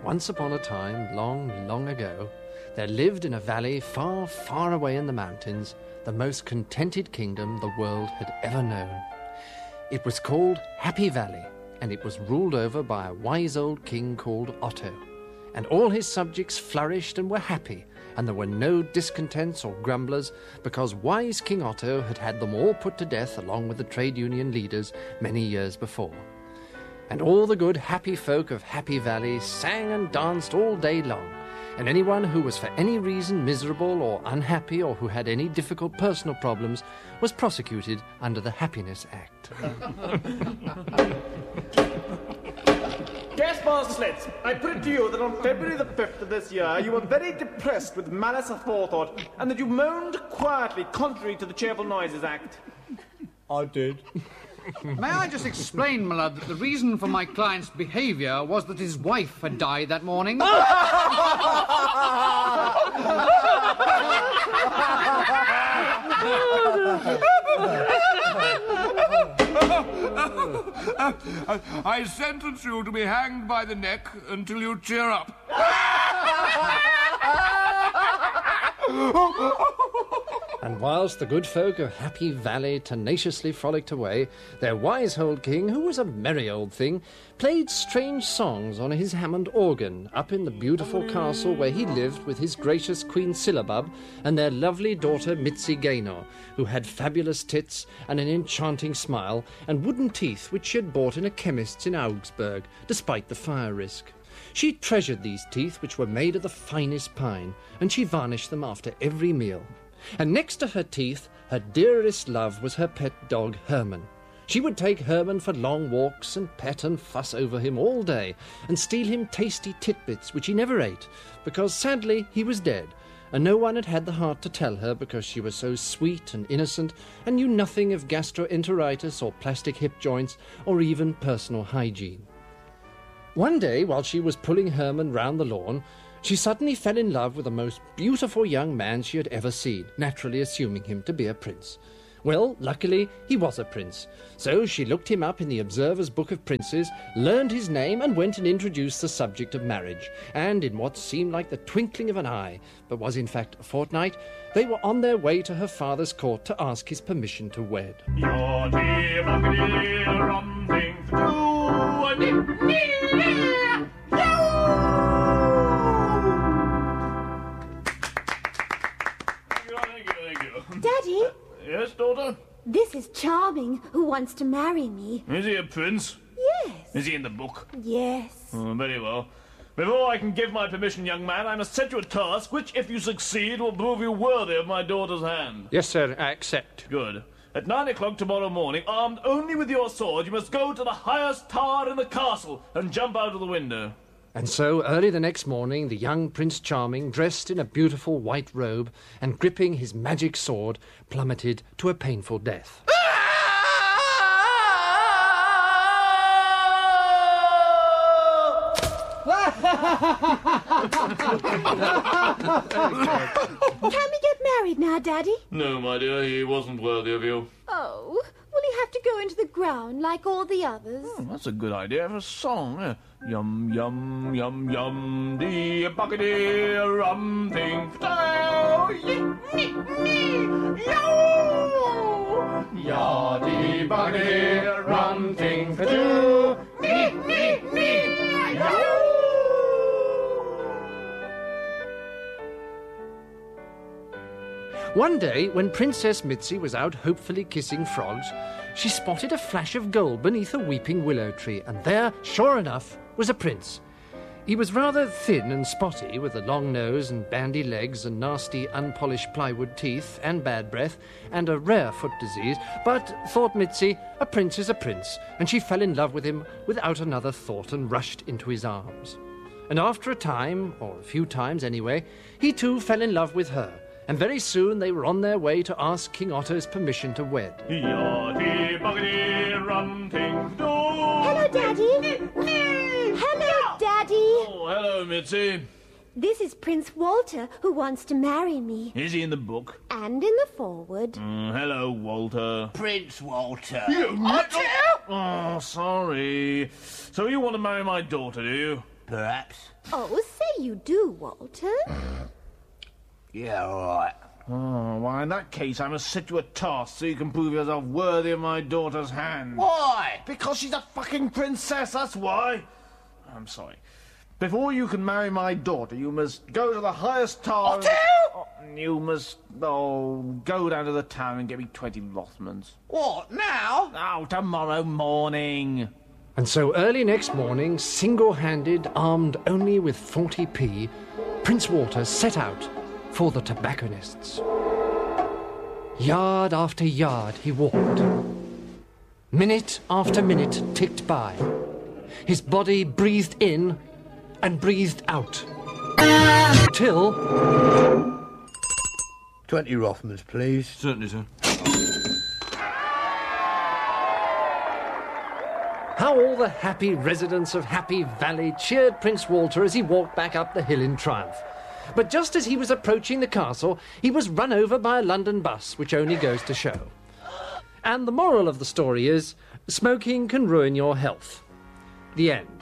Once upon a time, long, long ago, there lived in a valley far, far away in the mountains the most contented kingdom the world had ever known. It was called Happy Valley, and it was ruled over by a wise old king called Otto. And all his subjects flourished and were happy, and there were no discontents or grumblers, because wise King Otto had had them all put to death along with the trade union leaders many years before. And all the good, happy folk of Happy Valley sang and danced all day long, and anyone who was for any reason miserable or unhappy or who had any difficult personal problems was prosecuted under the Happiness Act. Guess, Master Slits, I put it to you that on February the 5th of this year you were very depressed with malice aforethought, and that you moaned quietly contrary to the Cheerful Noises Act. I did. May I just explain, my lord, that the reason for my client's behaviour was that his wife had died that morning? I sentence you to be hanged by the neck until you cheer up. And whilst the good folk of Happy Valley tenaciously frolicked away, their wise old king, who was a merry old thing, played strange songs on his Hammond organ up in the beautiful castle where he lived with his gracious Queen Syllabub and their lovely daughter Mitzi Gaynor, who had fabulous tits and an enchanting smile and wooden teeth which she had bought in a chemist's in Augsburg, despite the fire risk. She treasured these teeth, which were made of the finest pine, and she varnished them after every meal. And next to her teeth, her dearest love was her pet dog Herman. She would take Herman for long walks and pet and fuss over him all day and steal him tasty titbits which he never ate, because sadly he was dead, and no one had had the heart to tell her because she was so sweet and innocent and knew nothing of gastroenteritis or plastic hip joints or even personal hygiene. One day, while she was pulling Herman round the lawn, she suddenly fell in love with the most beautiful young man she had ever seen, naturally assuming him to be a prince. Well, luckily, he was a prince. So she looked him up in the Observer's Book of Princes, learned his name, and went and introduced the subject of marriage. And in what seemed like the twinkling of an eye, but was in fact a fortnight, they were on their way to her father's court to ask his permission to wed. Daddy? Yes, daughter? This is Charming, who wants to marry me. Is he a prince? Yes. Is he in the book? Yes. Oh, very well. Before I can give my permission, young man, I must set you a task which, if you succeed, will prove you worthy of my daughter's hand. Yes, sir, I accept. Good. At 9 o'clock tomorrow morning, armed only with your sword, you must go to the highest tower in the castle and jump out of the window. And so, early the next morning, the young Prince Charming, dressed in a beautiful white robe and gripping his magic sword, plummeted to a painful death. Can we get married now, Daddy? No, my dear, he wasn't worthy of you. Oh, will he have to go into the ground like all the others? Oh, that's a good idea for a song. Yum, yum, yum, yum, dee, buckety, rum, thing, yaddy, buckety, rum, thing, do, One day, when Princess Mitzi was out hopefully kissing frogs, she spotted a flash of gold beneath a weeping willow tree, and there, sure enough, was a prince. He was rather thin and spotty, with a long nose and bandy legs and nasty unpolished plywood teeth and bad breath and a rare foot disease, but, thought Mitzi, a prince is a prince, and she fell in love with him without another thought and rushed into his arms. And after a time, or a few times anyway, he too fell in love with her, and very soon they were on their way to ask King Otto's permission to wed. Hello, Daddy. Hello, Daddy. Oh, hello, Mitzi. This is Prince Walter, who wants to marry me. Is he in the book? And in the foreword. Hello, Walter. Prince Walter. Oh, sorry. So you want to marry my daughter, do you? perhaps. Oh, say you do, Walter. Yeah, all right. Oh, well, in that case, I must set you a task so you can prove yourself worthy of my daughter's hand. Why? Because she's a fucking princess, that's why. I'm sorry. Before you can marry my daughter, you must go to the highest tower... You must, go down to the town and get me 20 Rothmans. What, now? Oh, tomorrow morning. And so early next morning, single-handed, armed only with 40p, Prince Walter set out for the tobacconists. Yard after yard he walked. Minute after minute ticked by. His body breathed in and breathed out. Till... 20 Rothmans, please. Certainly, sir. How all the happy residents of Happy Valley cheered Prince Walter as he walked back up the hill in triumph. But just as he was approaching the castle, he was run over by a London bus, which only goes to show. And the moral of the story is, smoking can ruin your health. The end.